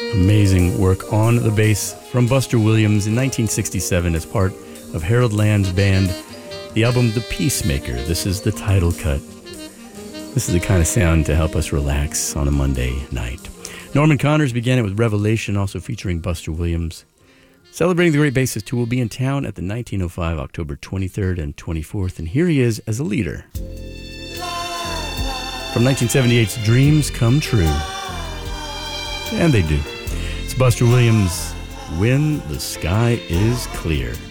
Amazing work on the bass from Buster Williams in 1967 as part of Harold Land's band, the album The Peacemaker. This is the title cut. This is the kind of sound to help us relax on a Monday night. Norman Connors began it with Revelation, also featuring Buster Williams. Celebrating the great bassist who will be in town at the 1905 October 23rd and 24th, and here he is as a leader. From 1978's Dreams Come True. And they do. It's Buster Williams, When the Sky is Clear.